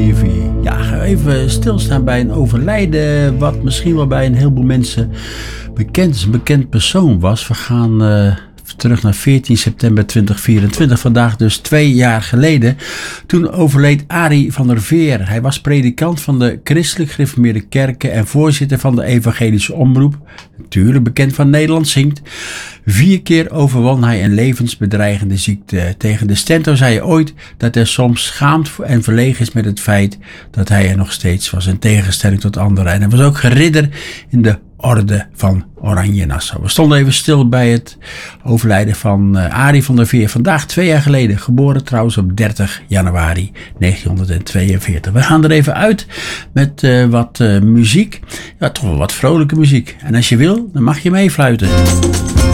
leven. Ja, ga even stilstaan bij een overlijden wat misschien wel bij een heleboel mensen bekend is. Een bekend persoon was. We gaan terug naar 14 september 2024. Vandaag dus 2 jaar geleden. Toen overleed Arie van der Veer. Hij was predikant van de Christelijk Gereformeerde Kerken en voorzitter van de Evangelische Omroep. Natuurlijk bekend van Nederland zingt. 4 keer overwon hij een levensbedreigende ziekte. Tegen de Stento zei hij ooit dat hij soms schaamt en verlegen is met het feit dat hij er nog steeds was. In tegenstelling tot anderen. En hij was ook geridder in de Orde van Oranje Nassau. We stonden even stil bij het overlijden van Arie van der Veer. Vandaag 2 jaar geleden. Geboren trouwens op 30 januari 1942. We gaan er even uit met wat muziek. Ja, toch wel wat vrolijke muziek. En als je wil, dan mag je meefluiten.